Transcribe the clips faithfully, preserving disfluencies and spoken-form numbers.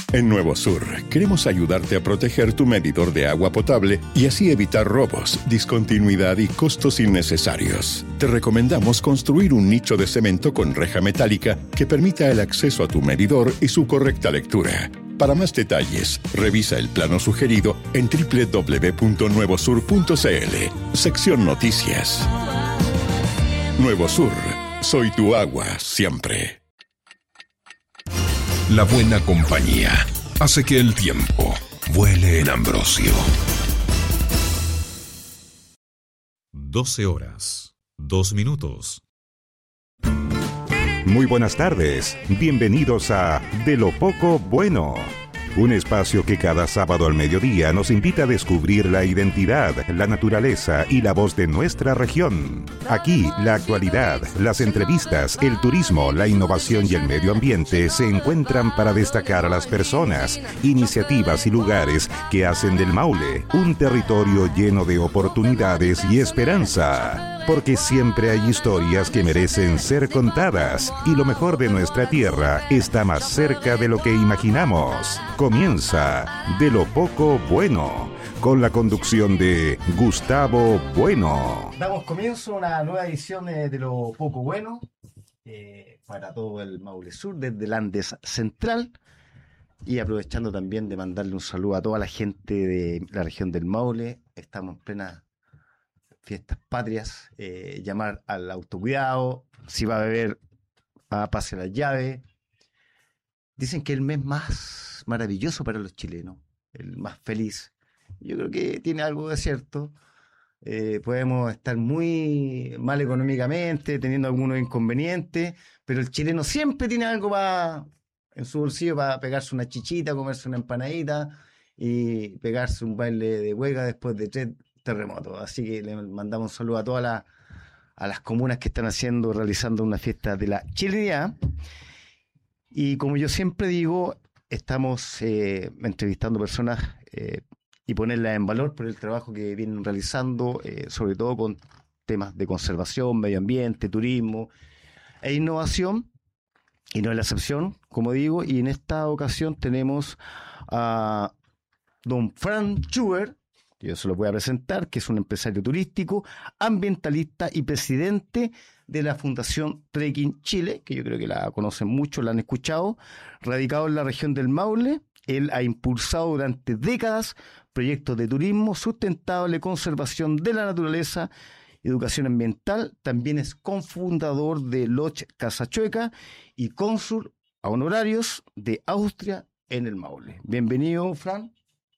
En Nuevo Sur, queremos ayudarte a proteger tu medidor de agua potable y así evitar robos, discontinuidad y costos innecesarios. Te recomendamos construir un nicho de cemento con reja metálica que permita el acceso a tu medidor y su correcta lectura. Para más detalles, revisa el plano sugerido en doble u doble u doble u punto nuevo sur punto c l, sección Noticias. Nuevo Sur, soy tu agua siempre. La buena compañía hace que el tiempo vuele en Ambrosio. doce horas, dos minutos. Muy buenas tardes, bienvenidos a De lo Poco Bueno, un espacio que cada sábado al mediodía nos invita a descubrir la identidad, la naturaleza y la voz de nuestra región. Aquí, la actualidad, las entrevistas, el turismo, la innovación y el medio ambiente se encuentran para destacar a las personas, iniciativas y lugares que hacen del Maule un territorio lleno de oportunidades y esperanza. Porque siempre hay historias que merecen ser contadas y lo mejor de nuestra tierra está más cerca de lo que imaginamos. Comienza De lo Poco Bueno, con la conducción de Gustavo Bueno. Damos comienzo a una nueva edición de, de Lo Poco Bueno eh, para todo el Maule Sur, desde el Andes Central, y aprovechando también de mandarle un saludo a toda la gente de la región del Maule. Estamos en plena fiestas patrias, eh, llamar al autocuidado, si va a beber, a pase la llave. Dicen que es el mes más maravilloso para los chilenos, el más feliz. Yo creo que tiene algo de cierto. Eh, podemos estar muy mal económicamente, teniendo algunos inconvenientes, pero el chileno siempre tiene algo para en su bolsillo para pegarse una chichita, comerse una empanadita y pegarse un baile de huelga después de tres terremotos. Así que le mandamos un saludo a todas las a las comunas que están haciendo, realizando una fiesta de la chilenidad. Y como yo siempre digo, estamos eh, entrevistando personas eh, y ponerlas en valor por el trabajo que vienen realizando, eh, sobre todo con temas de conservación, medio ambiente, turismo e innovación, y no es la excepción, como digo. Y en esta ocasión tenemos a don Fran Schubert, yo se lo voy a presentar, que es un empresario turístico, ambientalista y presidente de la Fundación Trekking Chile, que yo creo que la conocen mucho, la han escuchado, radicado en la región del Maule. Él ha impulsado durante décadas proyectos de turismo sustentable, conservación de la naturaleza, educación ambiental. También es cofundador de Lodge Casa Chueca y cónsul a honorarios de Austria en el Maule. Bienvenido, Fran.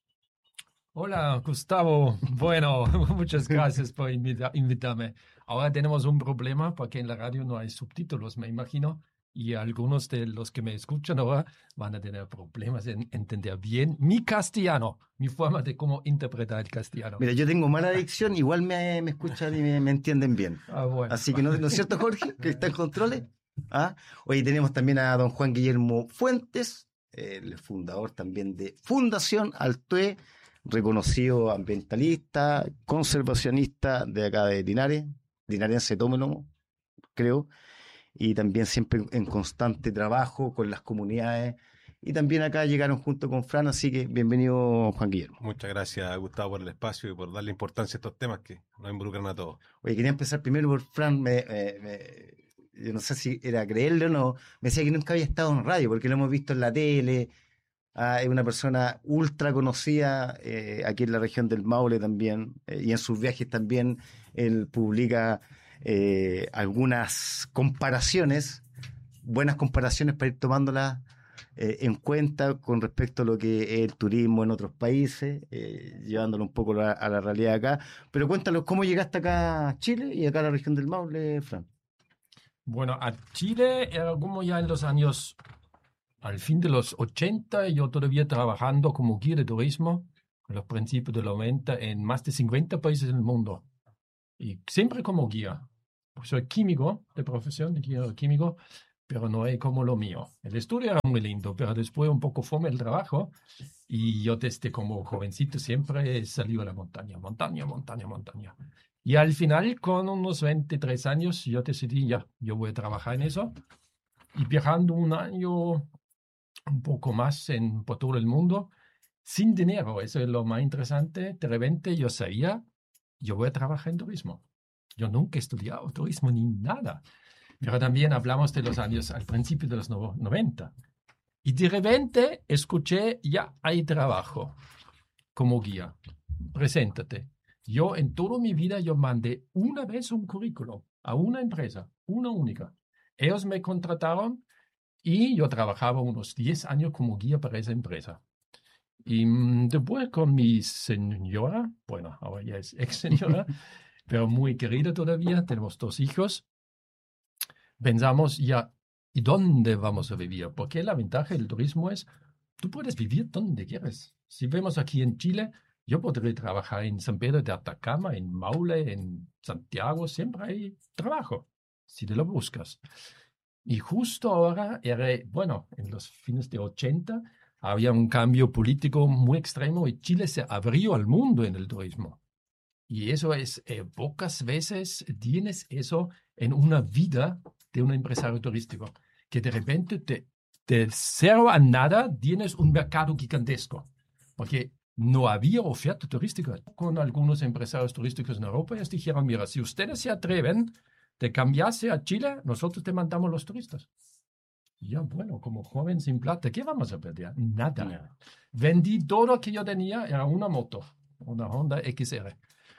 Hola, Gustavo. Bueno, muchas gracias por invita- invitarme. Ahora tenemos un problema porque en la radio no hay subtítulos, me imagino, y algunos de los que me escuchan ahora van a tener problemas en entender bien mi castellano, mi forma de cómo interpretar el castellano. Mira, yo tengo mala dicción, igual me, me escuchan y me, me entienden bien. Ah, bueno. Así que, ¿no, ¿no es cierto, Jorge? Que está en controles. ¿Ah? Hoy tenemos también a don Juan Guillermo Fuentes, el fundador también de Fundación Altoe, reconocido ambientalista, conservacionista de acá de Linares, linarense tómeno, creo, y también siempre en constante trabajo con las comunidades. Y también acá llegaron junto con Fran, así que bienvenido, Juan Guillermo. Muchas gracias, Gustavo, por el espacio y por darle importancia a estos temas que nos involucran a todos. Oye, quería empezar primero por Fran. Me, me, me, yo no sé si era creerle o no, me decía que nunca había estado en radio, porque lo hemos visto en la tele. Ah, es una persona ultra conocida eh, aquí en la región del Maule también, eh, y en sus viajes también él publica eh, algunas comparaciones, buenas comparaciones para ir tomándolas eh, en cuenta con respecto a lo que es el turismo en otros países, eh, llevándolo un poco a, a la realidad acá. Pero cuéntanos, ¿cómo llegaste acá a Chile y acá a la región del Maule, Fran? Bueno, a Chile era como ya en los años, al fin de los ochenta, yo todavía trabajando como guía de turismo, a los principios de los noventa, en más de cincuenta países del mundo. Y siempre como guía. Soy químico de profesión, de guía químico, pero no es como lo mío. El estudio era muy lindo, pero después un poco fome el trabajo. Y yo desde como jovencito siempre he salido a la montaña, montaña, montaña, montaña. Y al final, con unos veintitrés años, yo decidí, ya, yo voy a trabajar en eso. Y viajando un año un poco más en, por todo el mundo, sin dinero. Eso es lo más interesante. De repente yo sabía, yo voy a trabajar en turismo. Yo nunca he estudiado turismo ni nada. Pero también hablamos de los años al principio de los no- noventa. Y de repente escuché, ya hay trabajo como guía. Preséntate. Yo en toda mi vida yo mandé una vez un currículo a una empresa, una única. Ellos me contrataron y yo trabajaba unos diez años como guía para esa empresa. Y mm, después con mi señora, bueno, ahora ya es ex señora, pero muy querida todavía, tenemos dos hijos, pensamos ya, ¿y dónde vamos a vivir? Porque la ventaja del turismo es, tú puedes vivir donde quieres. Si vemos aquí en Chile, yo podré trabajar en San Pedro de Atacama, en Maule, en Santiago, siempre hay trabajo, si te lo buscas. Y justo ahora, era, bueno, en los fines de ochenta, había un cambio político muy extremo y Chile se abrió al mundo en el turismo. Y eso es, eh, pocas veces tienes eso en una vida de un empresario turístico, que de repente te, de cero a nada tienes un mercado gigantesco, porque no había oferta turística. Con algunos empresarios turísticos en Europa ellos dijeron, mira, si ustedes se atreven de cambiarse a Chile, nosotros te mandamos los turistas. Y ya, bueno, como joven sin plata, ¿qué vamos a perder? Nada. No. Vendí todo lo que yo tenía, era una moto, una Honda X R.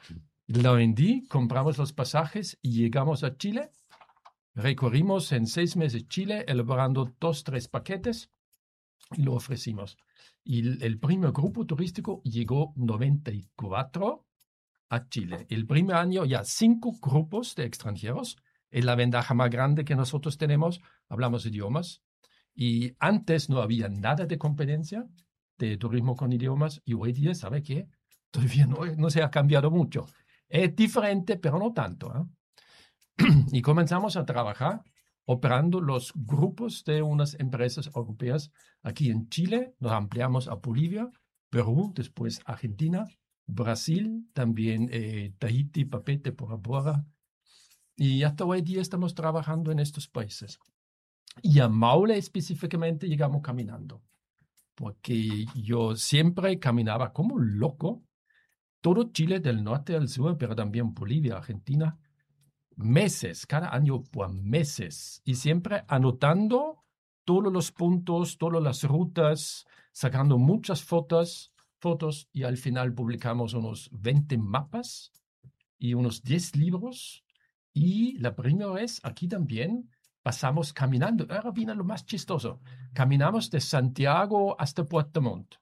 La vendí, compramos los pasajes y llegamos a Chile. Recorrimos en seis meses Chile, elaborando dos, tres paquetes y lo ofrecimos. Y el, el primer grupo turístico llegó noventa y cuatro a Chile. El primer año ya cinco grupos de extranjeros. Es la ventaja más grande que nosotros tenemos. Hablamos idiomas. Y antes no había nada de competencia de turismo con idiomas. Y hoy día, ¿sabe qué? Todavía no, no se ha cambiado mucho. Es diferente, pero no tanto, ¿eh? Y comenzamos a trabajar operando los grupos de unas empresas europeas aquí en Chile. Nos ampliamos a Bolivia, Perú, después Argentina, Brasil, también eh, Tahiti, Papeete, Bora Bora. Y hasta hoy día estamos trabajando en estos países. Y a Maule específicamente llegamos caminando, porque yo siempre caminaba como loco, todo Chile del norte al sur, pero también Bolivia, Argentina, meses, cada año por meses, y siempre anotando todos los puntos, todas las rutas, sacando muchas fotos, fotos y al final publicamos unos veinte mapas y unos diez libros. Y la primera vez aquí también pasamos caminando. Ahora viene lo más chistoso. Caminamos de Santiago hasta Puerto Montt.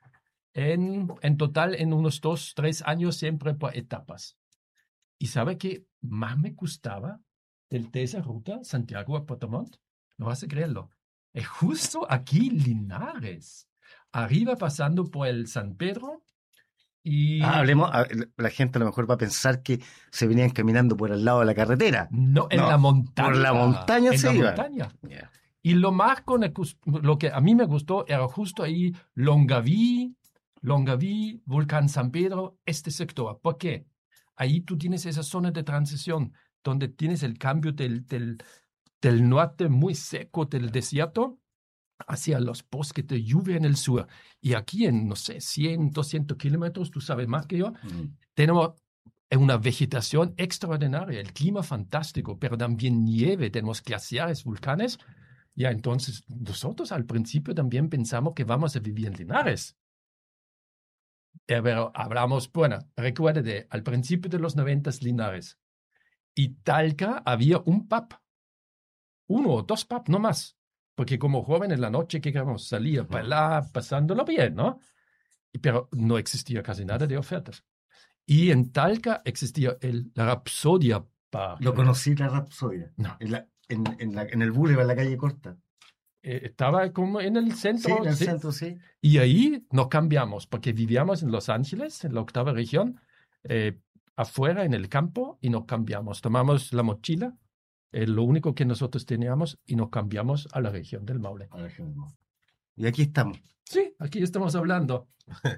En, en total, en unos dos, tres años, siempre por etapas. ¿Y sabe qué más me gustaba de, de esa ruta, Santiago a Puerto Montt? No vas a creerlo. Es justo aquí, Linares. Arriba pasando por el San Pedro. Y Ah, hablemos, a- la gente a lo mejor va a pensar que se venían caminando por al lado de la carretera. no, en No, la montaña. por la montaña en se la iban. montaña. Yeah. Y lo más con el cus- lo que a mí me gustó era justo ahí Longaví, Longaví, Volcán San Pedro, este sector. ¿Por qué? Ahí tú tienes esa zona de transición donde tienes el cambio del, del, del norte muy seco del desierto hacia los bosques de lluvia en el sur. Y aquí en, no sé, cien, doscientos kilómetros, tú sabes más que yo, Mm. tenemos una vegetación extraordinaria, el clima fantástico, pero también nieve, tenemos glaciares, volcanes. Ya, entonces nosotros al principio también pensamos que vamos a vivir en Linares. Eh, Pero hablamos, bueno, recuérdate, al principio de los noventas Linares y Talca había un pub, uno o dos pubs, no más. Porque como joven en la noche que queríamos salir para allá, pasándolo bien, ¿no? Y- Pero no existía casi nada de ofertas. Y en Talca existía el Rapsodia Bar. Lo conocí la Rapsodia. No. En, la, en, en, la, en el boulevard, en la calle Corta. Eh, estaba como en el Sí, centro. en el sí. centro, sí. Y ahí nos cambiamos, porque vivíamos en Los Ángeles, en la octava región, eh, afuera en el campo, y nos cambiamos. Tomamos la mochila, eh, lo único que nosotros teníamos, y nos cambiamos a la región del Maule. A ver, qué mismo. Y aquí estamos. Sí, aquí estamos hablando.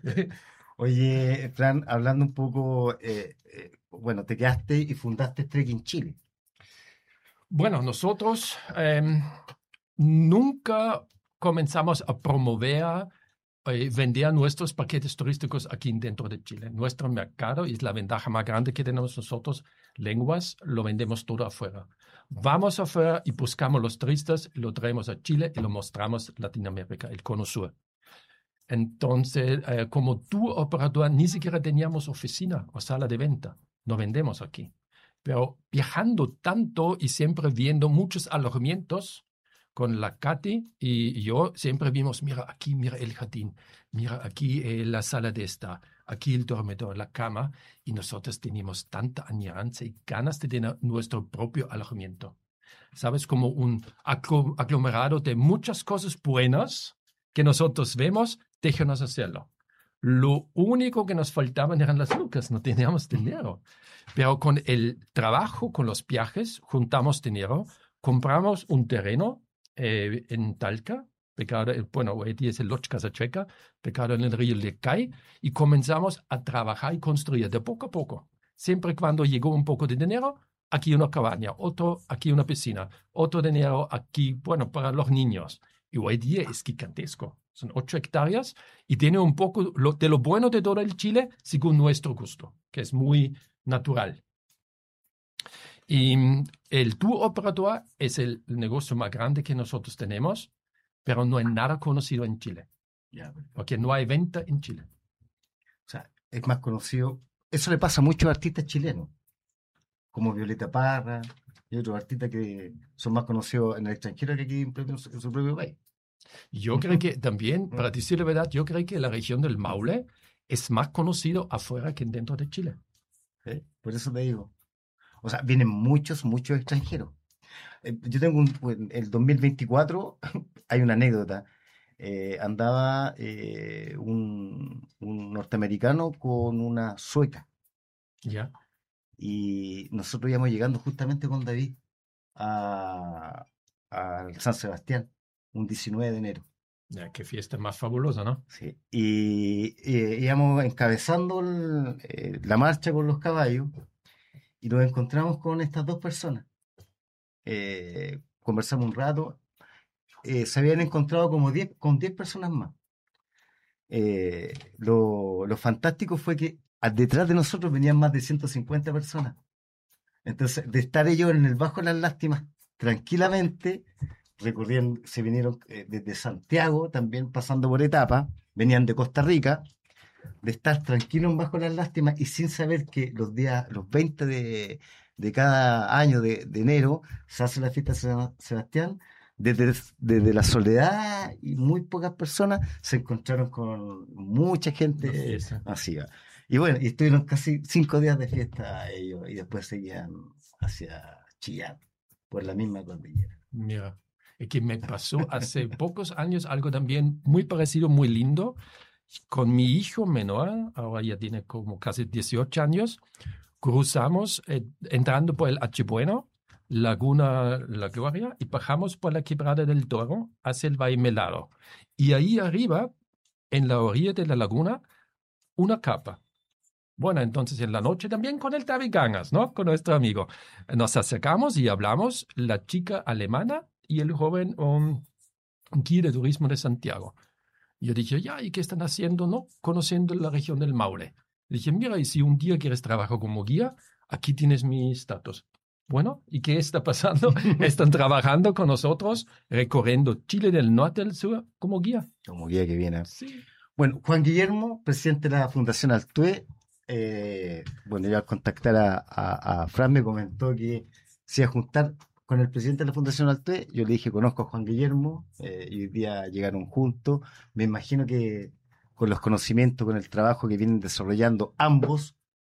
Oye, Fran, hablando un poco, eh, eh, bueno, te quedaste y fundaste Trekking Chile. Bueno, nosotros em, nunca comenzamos a promover, eh, vender nuestros paquetes turísticos aquí dentro de Chile. Nuestro mercado es la ventaja más grande que tenemos nosotros. Lenguas, lo vendemos todo afuera. Vamos afuera y buscamos los turistas, lo traemos a Chile y lo mostramos a Latinoamérica, el Cono Sur. Entonces, eh, como tu operador, ni siquiera teníamos oficina o sala de venta. No vendemos aquí. Pero viajando tanto y siempre viendo muchos alojamientos con la Katy y yo, siempre vimos, mira aquí, mira el jardín, mira aquí eh, la sala de estar, aquí el dormitorio, la cama. Y nosotros teníamos tanta añoranza y ganas de tener nuestro propio alojamiento. ¿Sabes? Como un aglomerado de muchas cosas buenas que nosotros vemos, déjanos hacerlo. Lo único que nos faltaban eran las lucas, no teníamos dinero. Pero con el trabajo, con los viajes, juntamos dinero, compramos un terreno eh, en Talca, pegado, bueno, hoy día es el Loch Casacheca, pegado en el río Lecay, y comenzamos a trabajar y construir de poco a poco. Siempre cuando llegó un poco de dinero, aquí una cabaña, otro, aquí una piscina, otro dinero aquí, bueno, para los niños. Y hoy día es gigantesco. Son ocho hectáreas y tiene un poco lo, de lo bueno de todo el Chile según nuestro gusto, que es muy natural. Y el tour operador es el negocio más grande que nosotros tenemos, pero no hay nada conocido en Chile. Ya, porque no hay venta en Chile. O sea, es más conocido. Eso le pasa a muchos artistas chilenos, como Violeta Parra y otros artistas que son más conocidos en el extranjero que aquí en, propio, en su propio país. Yo creo que también, para decir la verdad, yo creo que la región del Maule es más conocido afuera que dentro de Chile. ¿Sí? Por eso te digo. O sea, vienen muchos, muchos extranjeros. Eh, yo tengo un, en el dos mil veinticuatro, hay una anécdota. Eh, andaba eh, un, un norteamericano con una sueca. Ya. Y nosotros íbamos llegando justamente con David a, a San Sebastián, un diecinueve de enero. Ya, qué fiesta más fabulosa, ¿no? Sí. Y, y íbamos encabezando el, eh, la marcha con los caballos y nos encontramos con estas dos personas. Eh, conversamos un rato. Eh, se habían encontrado como diez, con diez personas más. Eh, lo, lo fantástico fue que detrás de nosotros venían más de ciento cincuenta personas. Entonces, de estar ellos en el Bajo de las Lástimas tranquilamente, recorrían, se vinieron eh, desde Santiago, también pasando por etapas, venían de Costa Rica, de estar tranquilos en Bajo de las Lástimas y sin saber que los días, los veinte de, de cada año de, de enero, se hace la fiesta de San Sebastián. Desde, desde la soledad y muy pocas personas se encontraron con mucha gente masiva. Y bueno, y estuvieron casi cinco días de fiesta ellos y después seguían hacia Chillán, por la misma cordillera. Mira, es que me pasó hace pocos años algo también muy parecido, muy lindo, con mi hijo menor, ahora ya tiene como casi dieciocho años, cruzamos eh, entrando por el Achibueno, Laguna La Gloria, y bajamos por la Quebrada del Toro hacia el Valle Melado. Y ahí arriba, en la orilla de la laguna, una capa. Bueno, entonces en la noche también con el Tabigangas, ¿no? Con nuestro amigo. Nos acercamos y hablamos, la chica alemana y el joven um, guía de turismo de Santiago. Yo dije, ya, ¿y qué están haciendo? No, conociendo la región del Maule. Le dije, mira, y si un día quieres trabajar como guía, aquí tienes mi estatus. Bueno, ¿y qué está pasando? Están trabajando con nosotros, recorriendo Chile del norte al sur como guía. Como guía que viene. Sí. Bueno, Juan Guillermo, presidente de la Fundación Altué. Eh, bueno, yo al contactar a, a, a Fran me comentó que se iba a juntar con el presidente de la Fundación Altué. Yo le dije, conozco a Juan Guillermo, eh, y hoy día llegaron juntos. Me imagino que con los conocimientos, con el trabajo que vienen desarrollando ambos,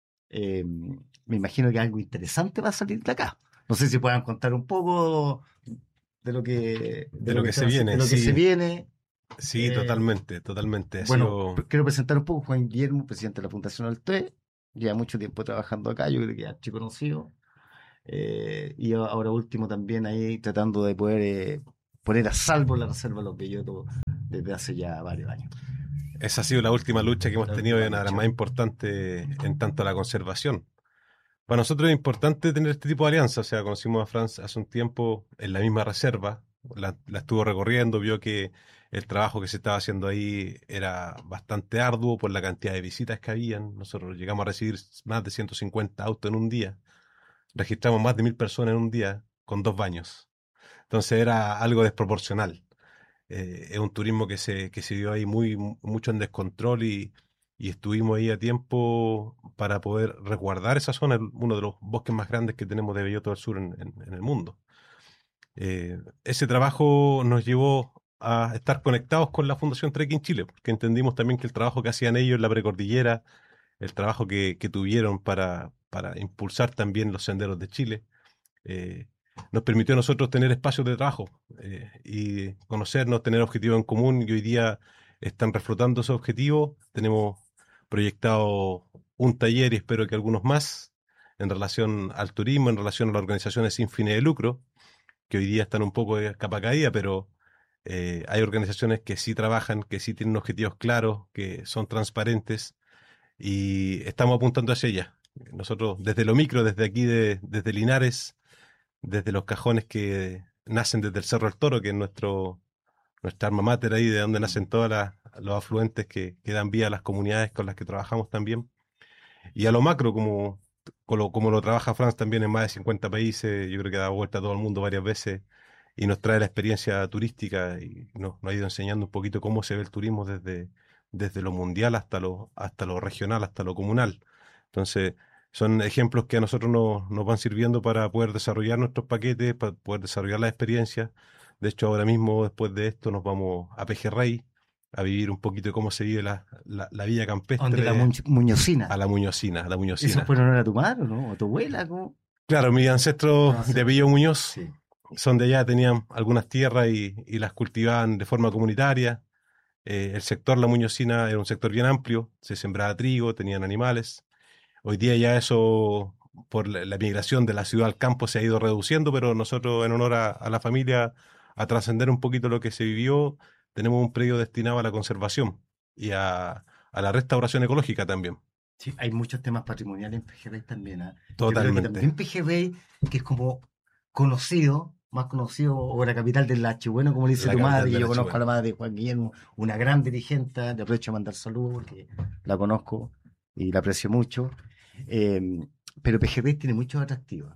eh, me imagino que algo interesante va a salir de acá. No sé si puedan contar un poco de lo que, de de lo lo que, que se viene. de lo que Sí, se viene. sí, Eh, totalmente, totalmente. Ha Bueno, sido- quiero presentar un poco Juan Guillermo, presidente de la Fundación Altué. Lleva mucho tiempo trabajando acá, yo creo que ya es conocido. Eh, y ahora último también ahí tratando de poder eh, poner a salvo la reserva de los bellotos desde hace ya varios años. esa ha sido la última lucha que hemos La tenido y última una de las lucha. más importantes en tanto a la conservación. Para nosotros es importante tener este tipo de alianzas. O sea, conocimos a Franz hace un tiempo en la misma reserva, la, la estuvo recorriendo, vio que el trabajo que se estaba haciendo ahí era bastante arduo por la cantidad de visitas que habían. Nosotros llegamos a recibir más de ciento cincuenta autos en un día. Registramos más de mil personas en un día con dos baños. Entonces era algo desproporcional. Eh, es un turismo que se, que se dio ahí muy, mucho en descontrol y, y estuvimos ahí a tiempo para poder resguardar esa zona, uno de los bosques más grandes que tenemos de Belloto del Sur en, en, en el mundo. Eh, ese trabajo nos llevó a estar conectados con la Fundación Trekking Chile, porque entendimos también que el trabajo que hacían ellos en la precordillera, el trabajo que, que tuvieron para, para impulsar también los senderos de Chile, eh, nos permitió a nosotros tener espacios de trabajo eh, y conocernos, tener objetivos en común, y hoy día están reflotando esos objetivos. Tenemos proyectado un taller y espero que algunos más en relación al turismo, en relación a las organizaciones sin fines de lucro, que hoy día están un poco de capa caída, pero eh, hay organizaciones que sí trabajan, que sí tienen objetivos claros, que son transparentes y estamos apuntando hacia ellas. Nosotros desde lo micro, desde aquí, de, desde Linares, desde los cajones que nacen desde el Cerro del Toro, que es nuestro, nuestra alma mater ahí, de donde nacen todos los afluentes que, que dan vida a las comunidades con las que trabajamos también. Y a lo macro, como, como, como lo trabaja Franz también en más de cincuenta países, yo creo que da vuelta a todo el mundo varias veces y nos trae la experiencia turística y nos, nos ha ido enseñando un poquito cómo se ve el turismo desde, desde lo mundial hasta lo, hasta lo regional, hasta lo comunal. Entonces, son ejemplos que a nosotros nos, nos van sirviendo para poder desarrollar nuestros paquetes, para poder desarrollar las experiencias. De hecho, ahora mismo, después de esto, nos vamos a Pejerrey a vivir un poquito de cómo se vive la, la, la vida campestre. ¿Dónde? La Muñ- Muñozina. A la Muñozina, a la Muñozina. ¿Eso fue en honor a tu madre o no? ¿O tu abuela? ¿Cómo? Claro, mis ancestros No, sí. de apellido Muñoz Sí. son de allá, tenían algunas tierras y, y las cultivaban de forma comunitaria. Eh, el sector La Muñozina era un sector bien amplio, se sembraba trigo, tenían animales. Hoy día ya eso, por la, la migración de la ciudad al campo, se ha ido reduciendo, pero nosotros, en honor a, a la familia, a trascender un poquito lo que se vivió, tenemos un predio destinado a la conservación y a, a la restauración ecológica también. Sí, hay muchos temas patrimoniales en Pejerrey también. ¿eh? Totalmente. Yo creo que también Pejerrey, que es como conocido, más conocido, o la capital del Lachibueno, como le dice La tu capital madre, y del yo conozco a la Lachibueno. madre de Juan Guillermo, una gran dirigente, le aprovecho a mandar saludos porque la conozco y la aprecio mucho. Eh, pero Pejerrey tiene muchos atractivos.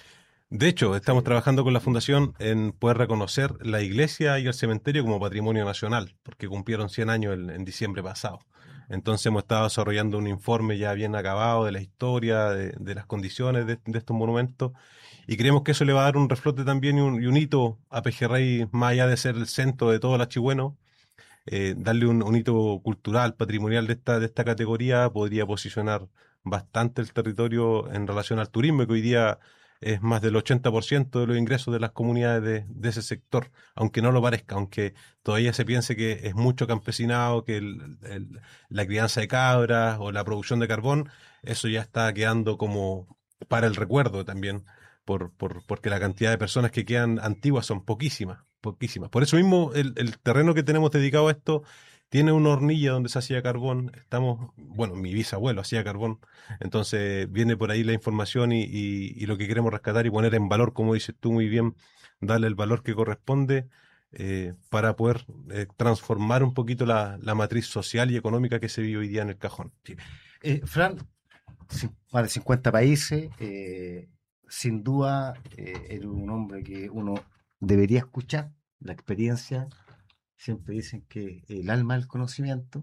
De hecho, estamos Sí. trabajando con la Fundación en poder reconocer la iglesia y el cementerio como patrimonio nacional, porque cumplieron cien años en, en diciembre pasado. Entonces hemos estado desarrollando un informe ya bien acabado de la historia, de, de las condiciones de, de estos monumentos, y creemos que eso le va a dar un reflote también y un, y un hito a Pejerrey, más allá de ser el centro de todo el Achigüeno. Eh, darle un, un hito cultural, patrimonial de esta, de esta categoría podría posicionar bastante el territorio en relación al turismo, que hoy día es más del ochenta por ciento de los ingresos de las comunidades de, de ese sector, aunque no lo parezca, aunque todavía se piense que es mucho campesinado, que el, el, la crianza de cabras o la producción de carbón, eso ya está quedando como para el recuerdo también, por, por, porque la cantidad de personas que quedan antiguas son poquísimas, poquísimas. Por eso mismo el, el terreno que tenemos dedicado a esto tiene una hornilla donde se hacía carbón. Estamos, bueno, mi bisabuelo hacía carbón, entonces viene por ahí la información y, y, y lo que queremos rescatar y poner en valor, como dices tú muy bien, darle el valor que corresponde eh, para poder eh, transformar un poquito la, la matriz social y económica que se vive hoy día en el Cajón. Sí. Eh, Fran, sí, más de cincuenta países, eh, sin duda eh, eres un hombre que uno debería escuchar, la experiencia. Siempre dicen que el alma del conocimiento.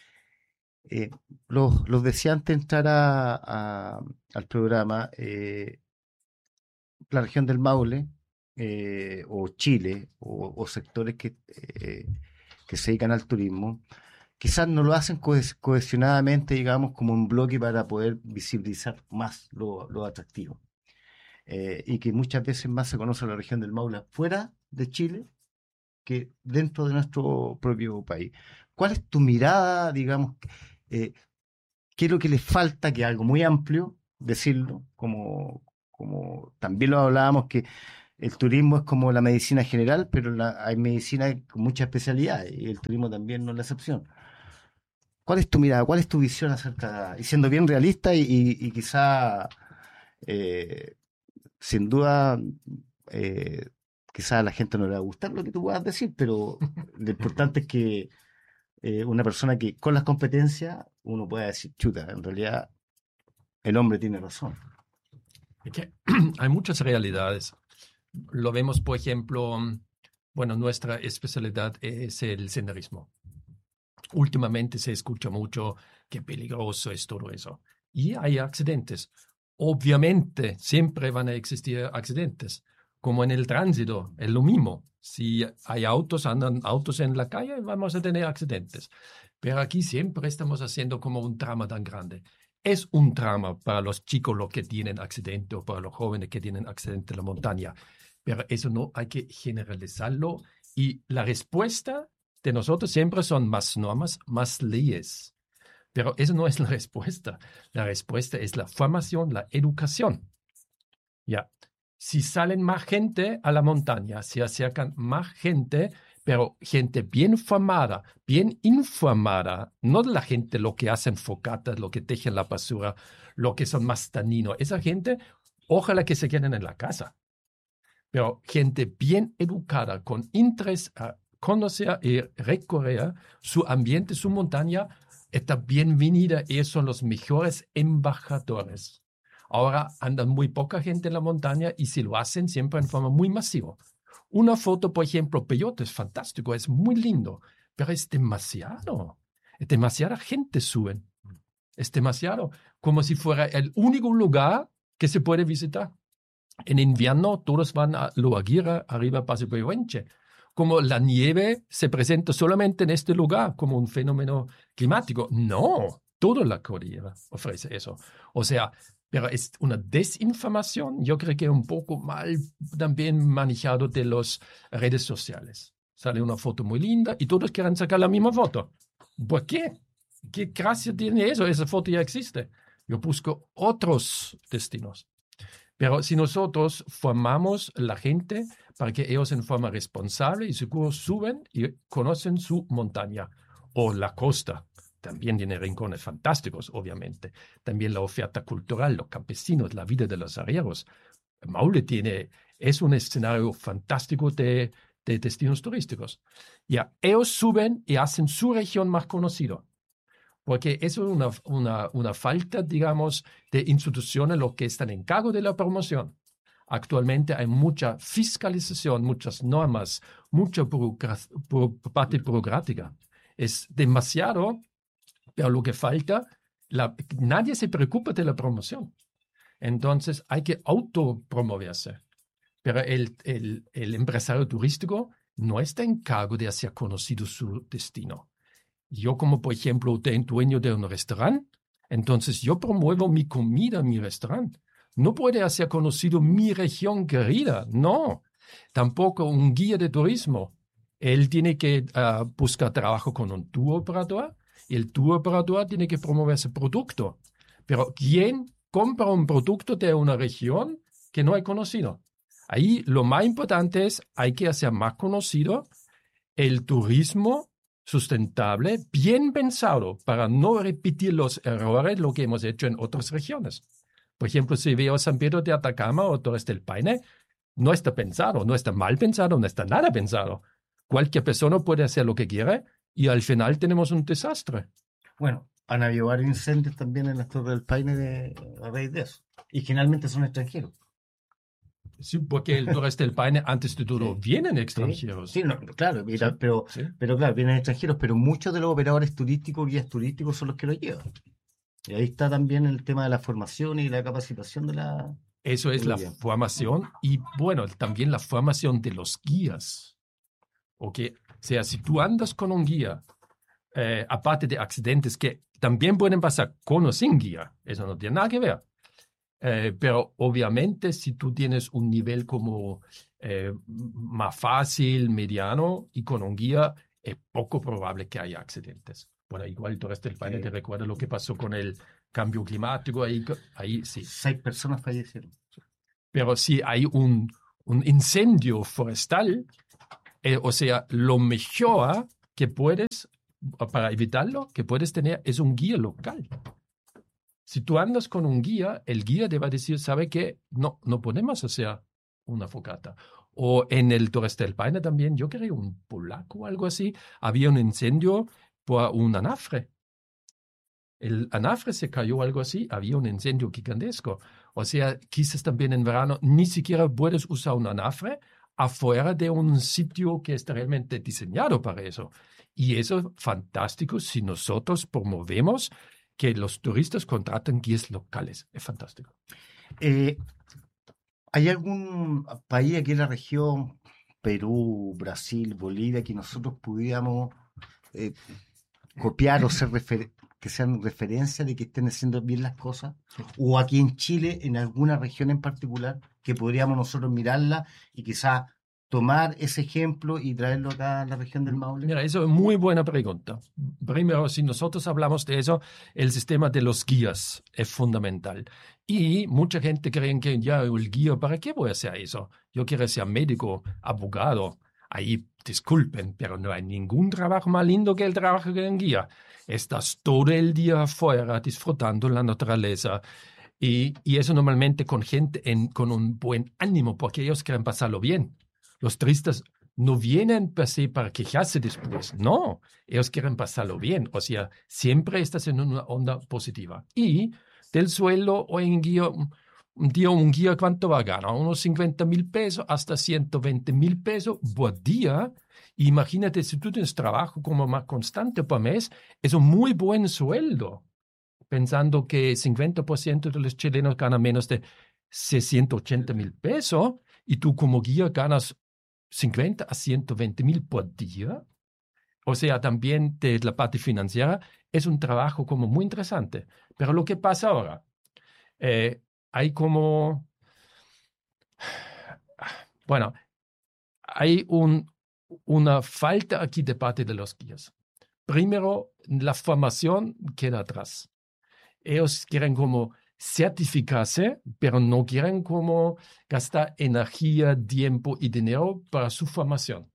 Eh, los, los decía antes de entrar a, a, al programa, eh, la región del Maule, eh, o Chile, o, o sectores que, eh, que se dedican al turismo, quizás no lo hacen cohes- cohesionadamente, digamos, como un bloque para poder visibilizar más lo, lo atractivo. Eh, y que muchas veces más se conoce la región del Maule fuera de Chile que dentro de nuestro propio país. ¿Cuál es tu mirada, digamos, eh, qué es lo que le falta, que es algo muy amplio, decirlo, como, como también lo hablábamos, que el turismo es como la medicina general, pero la, hay medicina con muchas especialidades, y el turismo también no es la excepción. ¿Cuál es tu mirada, cuál es tu visión acerca, y siendo bien realista y, y, y quizá, eh, sin duda, eh, quizás a la gente no le va a gustar lo que tú puedas decir, pero lo importante es que eh, una persona que con las competencias uno pueda decir, chuta, en realidad el hombre tiene razón. Es que hay muchas realidades. Lo vemos, por ejemplo, bueno, nuestra especialidad es el senderismo. Últimamente se escucha mucho qué peligroso es todo eso. Y hay accidentes. Obviamente, siempre van a existir accidentes. Como en el tránsito, es lo mismo. Si hay autos, andan autos en la calle, vamos a tener accidentes. Pero aquí siempre estamos haciendo como un drama tan grande. Es un drama para los chicos los que tienen accidente o para los jóvenes que tienen accidente en la montaña. Pero eso no hay que generalizarlo. Y la respuesta de nosotros siempre son más normas, más leyes. Pero eso no es la respuesta. La respuesta es la formación, la educación. Ya. Si salen más gente a la montaña, se acercan más gente, pero gente bien formada, bien informada, no la gente lo que hacen focatas, lo que tejen la basura, lo que son más taninos. Esa gente, ojalá que se queden en la casa. Pero gente bien educada, con interés a conocer y recorrer su ambiente, su montaña, está bienvenida. Ellos son los mejores embajadores. Ahora andan muy poca gente en la montaña y si lo hacen siempre en forma muy masiva. Una foto, por ejemplo, Peyote es fantástico, es muy lindo, pero es demasiado. Es demasiada gente suben. Es demasiado. Como si fuera el único lugar que se puede visitar. En invierno todos van a Loaguira, arriba a Paso Pehuenche. Como la nieve se presenta solamente en este lugar como un fenómeno climático. No, toda la cordillera ofrece eso. O sea, pero es una desinformación, yo creo que un poco mal también manejado de las redes sociales. Sale una foto muy linda y todos quieren sacar la misma foto. ¿Por qué? ¿Qué gracia tiene eso? Esa foto ya existe. Yo busco otros destinos. Pero si nosotros formamos la gente para que ellos en forma responsable y seguro suben y conocen su montaña o la costa. También tiene rincones fantásticos, obviamente. También la oferta cultural, los campesinos, la vida de los arrieros. Maule tiene, es un escenario fantástico de, de destinos turísticos. Ya, ellos suben y hacen su región más conocida. Porque eso es una, una, una falta, digamos, de instituciones los que están en cargo de la promoción. Actualmente hay mucha fiscalización, muchas normas, mucha burocracia, parte burocrática. Es demasiado, pero lo que falta, la, nadie se preocupa de la promoción. Entonces hay que autopromoverse. Pero el, el, el empresario turístico no está en cargo de hacer conocido su destino. Yo como, por ejemplo, dueño de un restaurante, entonces yo promuevo mi comida en mi restaurante. No puede hacer conocido mi región querida, no. Tampoco un guía de turismo. Él tiene que uh, buscar trabajo con un tour operador y el tour operador tiene que promover ese producto. Pero ¿quién compra un producto de una región que no hay conocido? Ahí lo más importante es hay que hacer más conocido el turismo sustentable, bien pensado para no repetir los errores, lo que hemos hecho en otras regiones. Por ejemplo, si veo San Pedro de Atacama o Torres del Paine, no está pensado, no está mal pensado, no está nada pensado. Cualquier persona puede hacer lo que quiere y al final tenemos un desastre. Bueno, han habido varios incendios también en las Torres del Paine de, a raíz de eso. Y generalmente son extranjeros. Sí, porque el Torres del Paine, antes de todo, sí. vienen extranjeros. Sí, sí no, claro, mira, Sí, pero, sí. pero claro, vienen extranjeros, pero muchos de los operadores turísticos, guías turísticos, son los que lo llevan. Y ahí está también el tema de la formación y la capacitación de la... Eso es Muy la bien. formación y, bueno, también la formación de los guías. ¿Ok? O sea, si tú andas con un guía, eh, aparte de accidentes que también pueden pasar con o sin guía, eso no tiene nada que ver. Eh, pero obviamente si tú tienes un nivel como eh, más fácil, mediano y con un guía, es poco probable que haya accidentes. Bueno, igual Torres del Paine Sí. te recuerda lo que pasó con el cambio climático, ahí, ahí sí. Seis personas fallecieron. Pero si hay un, un incendio forestal, eh, o sea, lo mejor que puedes, para evitarlo, que puedes tener es un guía local. Si tú andas con un guía, el guía te va a decir, ¿sabe qué? No, no podemos hacer una fogata. O en el Torres del Paine también, yo creo un polaco o algo así, había un incendio por un anafre. El anafre se cayó, algo así, había un incendio gigantesco. O sea, quizás también en verano ni siquiera puedes usar un anafre afuera de un sitio que está realmente diseñado para eso. Y eso es fantástico si nosotros promovemos que los turistas contraten guías locales. Es fantástico. Eh, ¿Hay algún país aquí en la región, Perú, Brasil, Bolivia, que nosotros pudiéramos eh, copiar o ser refer que sean referencia de que estén haciendo bien las cosas? ¿O aquí en Chile, en alguna región en particular, que podríamos nosotros mirarla y quizás tomar ese ejemplo y traerlo acá a la región del Maule? Mira, eso es muy buena pregunta. Primero, si nosotros hablamos de eso, el sistema de los guías es fundamental. Y mucha gente cree que ya el guía, ¿para qué voy a hacer eso? Yo quiero ser médico, abogado. Ahí, disculpen, pero no hay ningún trabajo más lindo que el trabajo de un guía. Estás todo el día afuera disfrutando la naturaleza. Y, y eso normalmente con gente en, con un buen ánimo, porque ellos quieren pasarlo bien. Los turistas no vienen per se para quejarse después, no, ellos quieren pasarlo bien, o sea, siempre estás en una onda positiva. Y del sueldo hoy en día, un día un guía, ¿cuánto va a ganar? Unos cincuenta mil pesos hasta ciento veinte mil pesos por día. Imagínate, si tú tienes trabajo como más constante por mes, es un muy buen sueldo, pensando que cincuenta por ciento de los chilenos ganan menos de seiscientos ochenta mil pesos y tú como guía ganas cincuenta a ciento veinte mil por día. O sea, también de la parte financiera es un trabajo como muy interesante. Pero lo que pasa ahora, eh, hay como, bueno, hay un, una falta aquí de parte de los guías. Primero, la formación queda atrás. Ellos quieren como certificarse, pero no quieren como gastar energía, tiempo y dinero para su formación.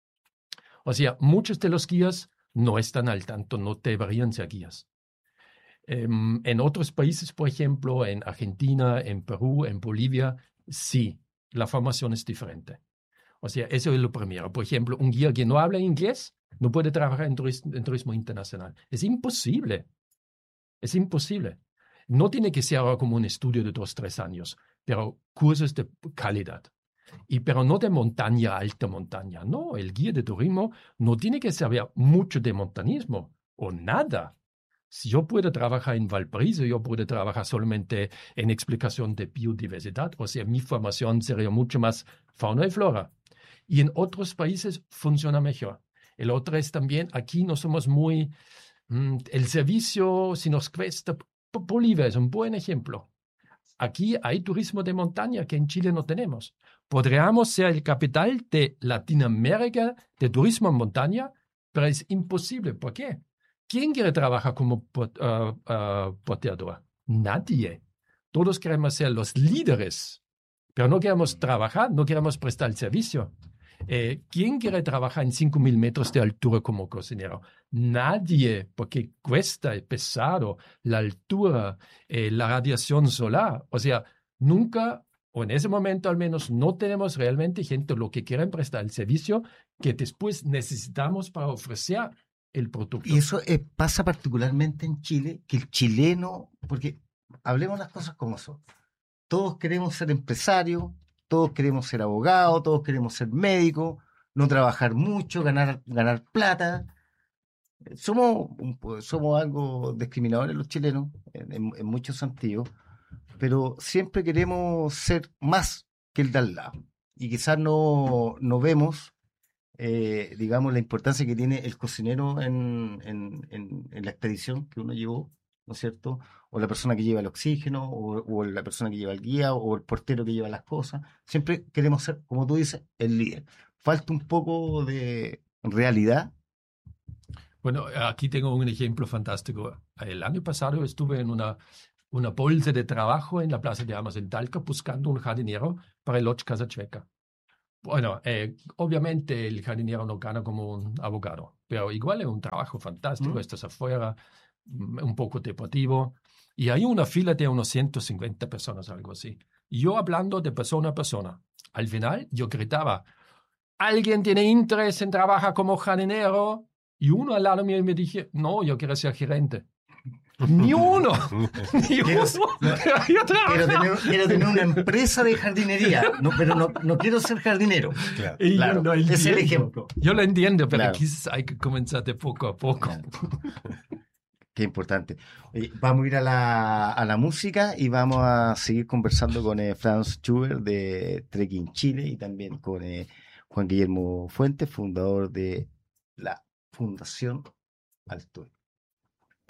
O sea, muchos de los guías no están al tanto, no deberían ser guías. Eh, en otros países, por ejemplo, en Argentina, en Perú, en Bolivia, sí, la formación es diferente. O sea, eso es lo primero. Por ejemplo, un guía que no habla inglés no puede trabajar en turismo, en turismo internacional. Es imposible. Es imposible. No tiene que ser ahora como un estudio de dos, tres años, pero cursos de calidad. Y pero no de montaña, alta montaña. No, el guía de turismo no tiene que saber mucho de montañismo o nada. Si yo puedo trabajar en Valparaíso, yo puedo trabajar solamente en explicación de biodiversidad. O sea, mi formación sería mucho más fauna y flora. Y en otros países funciona mejor. El otro es también, aquí no somos muy... Mm, el servicio, si nos cuesta... Bolivia es un buen ejemplo. Aquí hay turismo de montaña que en Chile no tenemos. Podríamos ser el capital de Latinoamérica de turismo en montaña, pero es imposible. ¿Por qué? ¿Quién quiere trabajar como pot, uh, uh, poteador? Nadie. Todos queremos ser los líderes, pero no queremos trabajar, no queremos prestar el servicio. Eh, ¿Quién quiere trabajar en cinco mil metros de altura como cocinero? Nadie, porque cuesta, es pesado, la altura, eh, la radiación solar. O sea, nunca, o en ese momento al menos, no tenemos realmente gente lo que quieren prestar el servicio que después necesitamos para ofrecer el producto. Y eso eh, pasa particularmente en Chile, que el chileno, porque hablemos las cosas como son. Todos queremos ser empresarios, todos queremos ser abogados, todos queremos ser médicos, no trabajar mucho, ganar, ganar plata. Somos, somos algo discriminadores los chilenos, en, en, en muchos sentidos, pero siempre queremos ser más que el de al lado. Y quizás no, no vemos, eh, digamos, la importancia que tiene el cocinero en, en, en, en la expedición que uno llevó, ¿no es cierto? O la persona que lleva el oxígeno, o, o la persona que lleva el guía, o el portero que lleva las cosas. Siempre queremos ser, como tú dices, el líder. Falta un poco de realidad. Bueno, aquí tengo un ejemplo fantástico. El año pasado estuve en una, una bolsa de trabajo en la Plaza de Armas en Talca buscando un jardinero para el Lodge Casa Chueca. Bueno, eh, obviamente el jardinero no gana como un abogado, pero igual es un trabajo fantástico. Mm. Estás afuera, un poco deportivo. Y hay una fila de unos ciento cincuenta personas, algo así. yo hablando de persona a persona. Al final yo gritaba, ¿alguien tiene interés en trabajar como jardinero? Y uno al lado mío me dije, no, yo quiero ser gerente. Ni uno, ni Quiero, uno. Yo quiero, trabajaba. tener, quiero tener una empresa de jardinería, no, pero no, no quiero ser jardinero. Claro. Y yo Claro, lo ese es el entiendo. ejemplo. Yo lo entiendo, pero Claro. quizás hay que comenzar de poco a poco. Claro. Qué importante. Oye, vamos a ir a la, a la música y vamos a seguir conversando con eh, Franz Schubert de Trekking Chile y también con eh, Juan Guillermo Fuentes, fundador de la Fundación Altoe.